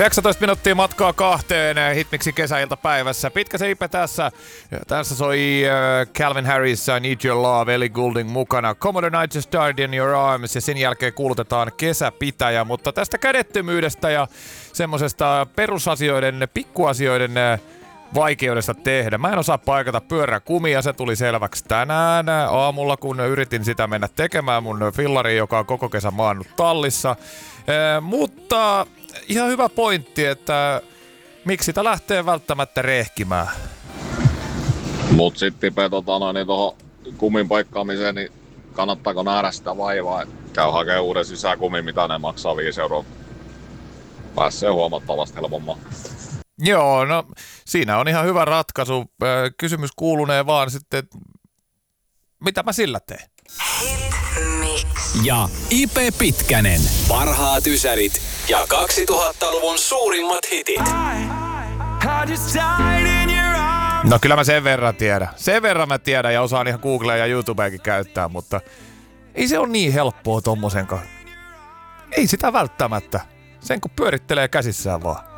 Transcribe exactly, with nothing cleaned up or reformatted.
yhdeksäntoista minuuttia matkaa kahteen Hitmixin kesäiltapäivässä. Pitkä se ipe tässä. Ja tässä soi uh, Calvin Harris, I Need Your Love, Ellie Goulding mukana. Commodore Night Just Died in Your Arms ja sen jälkeen kuulutetaan kesäpitäjä. Mutta tästä kädettömyydestä ja semmosesta perusasioiden, pikkuasioiden vaikeudesta tehdä. Mä en osaa paikata pyöräkumia, se tuli selväksi tänään aamulla, kun yritin sitä mennä tekemään mun fillari, joka on koko kesän maannut tallissa. E, mutta ihan hyvä pointti, että miksi sitä lähtee välttämättä rehkimään. Mut sit Tipe tota noin niin tohon kumin paikkaamiseen, niin kannattaako nähdä sitä vaivaa? Käy hakee uuden sisäkumin, mitä ne maksaa viisi euroa. Pääsee huomattavasti helpomman. Joo, no siinä on ihan hyvä ratkaisu. Kysymys kuulunee vaan sitten, mitä mä sillä teen? Hitmix. Ja Ipe Pitkänen. Parhaat ysärit ja kaksituhattaluvun suurimmat hitit. No kyllä mä sen verran tiedän. Sen verran mä tiedän ja osaan ihan Googlea ja YouTubeakin käyttää, mutta ei se ole niin helppoa tommosenkaan. Ei sitä välttämättä. Sen kun pyörittelee käsissään vaan.